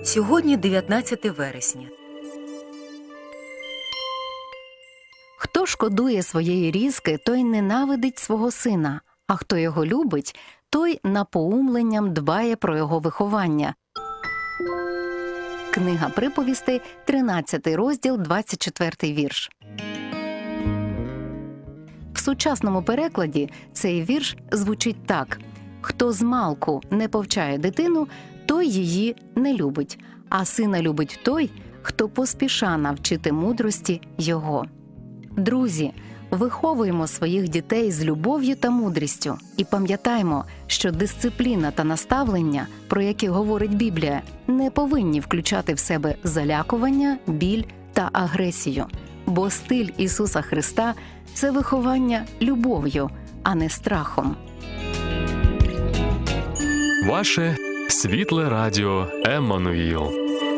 Сьогодні 19 вересня. Хто шкодує своєї різки, той ненавидить свого сина, а хто його любить, той напоумленням дбає про його виховання. Книга приповістей, 13 розділ, 24 вірш. В сучасному перекладі цей вірш звучить так: «Хто змалку не повчає дитину, той її не любить, а сина любить той, хто поспіша навчити мудрості його». Друзі, виховуємо своїх дітей з любов'ю та мудрістю і пам'ятаймо, що дисципліна та наставлення, про які говорить Біблія, не повинні включати в себе залякування, біль та агресію, бо стиль Ісуса Христа – це виховання любов'ю, а не страхом. Ваше світле радіо Еммануїл.